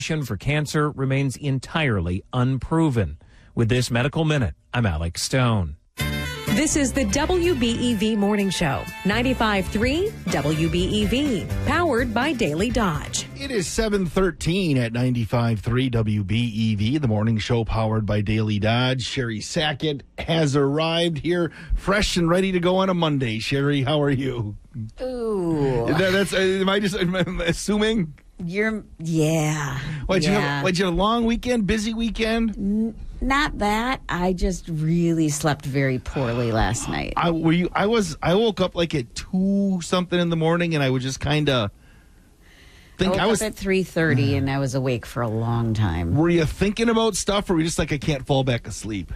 for cancer remains entirely unproven. With this Medical Minute, I'm Alex Stone. This is the WBEV Morning Show, 95.3 WBEV, powered by Daily Dodge. It is 7:13 at 95.3 WBEV, the morning show powered by Daily Dodge. Sherry Sackett has arrived here, fresh and ready to go on a Monday. Sherry, how are you? Ooh. Am I just assuming? Yeah. Did you have a long weekend, busy weekend? Not that. I just really slept very poorly last night. I woke up like at 2 something in the morning, and I was just kind of think I woke up at 3:30 and I was awake for a long time. Were you thinking about stuff, or were you just like, I can't fall back asleep?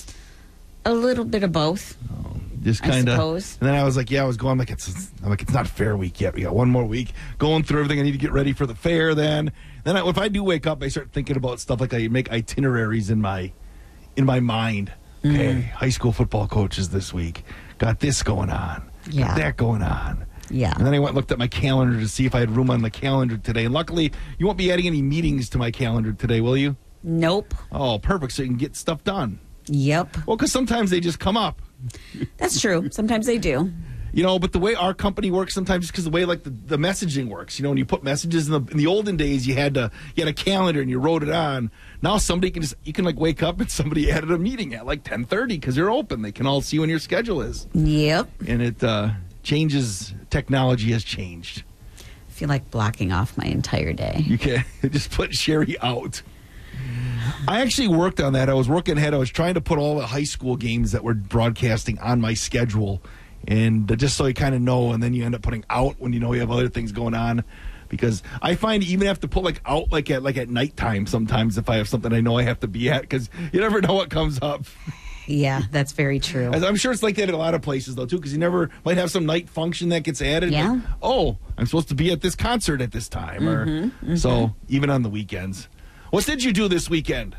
A little bit of both. Just kind of. And then I was like, it's not fair week yet. We got one more week going through everything. I need to get ready for the fair. Then if I do wake up, I start thinking about stuff like I make itineraries in my mind. Okay, high school football coaches this week got this going on. Yeah, got that going on. Yeah. And then I went and looked at my calendar to see if I had room on the calendar today. And luckily, you won't be adding any meetings to my calendar today, will you? Nope. Oh, perfect. So you can get stuff done. Yep. Well, because sometimes they just come up. That's true. Sometimes they do. But the way our company works sometimes, because the way like the messaging works, when you put messages in the olden days, you had a calendar and you wrote it on. Now somebody you can wake up and somebody added a meeting at like 10:30 because they're open. They can all see when your schedule is. Yep. And it changes. Technology has changed. I feel like blocking off my entire day. You can just put Sherry out. I actually worked on that. I was working ahead. I was trying to put all the high school games that were broadcasting on my schedule, and just so you kind of know, and then you end up putting out when you know you have other things going on. Because I find you even have to put out at nighttime sometimes if I have something I know I have to be at, because you never know what comes up. Yeah, that's very true. I'm sure it's like that at a lot of places, though, too, because you never might have some night function that gets added. Yeah. Like, I'm supposed to be at this concert at this time. So even on the weekends. What did you do this weekend?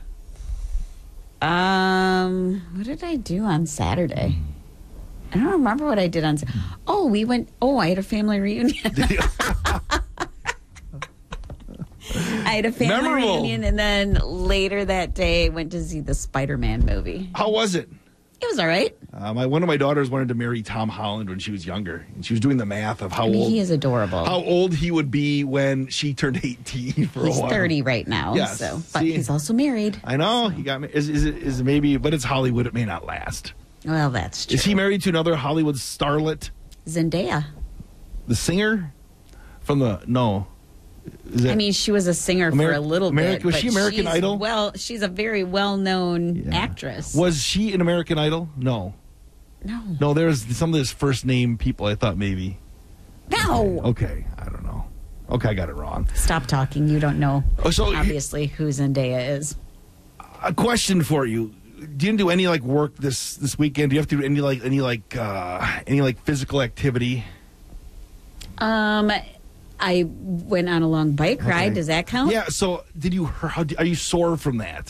What did I do on Saturday? I don't remember what I did on Saturday. I had a family reunion. I had a family reunion, and then later that day, went to see the Spider-Man movie. How was it? It was all right. One of my daughters wanted to marry Tom Holland when she was younger, and she was doing the math of how old he is adorable. How old he would be when she turned 18 for he's a while. 30 right now. Yes. But he's also married. I know he got. Is it maybe? But it's Hollywood. It may not last. Well, that's true. Is he married to another Hollywood starlet? Zendaya, the singer from the no. She was a singer for a little bit. Was she American Idol? Well, she's a very well-known actress. Was she in American Idol? No. No, there's some of his first name people I thought maybe. No. Okay, I don't know. Okay, I got it wrong. Stop talking. You don't know, obviously, who Zendaya is. A question for you. Do you do any work this weekend? Do you have to do any physical activity? I went on a long bike ride. Does that count? Yeah. So, are you sore from that?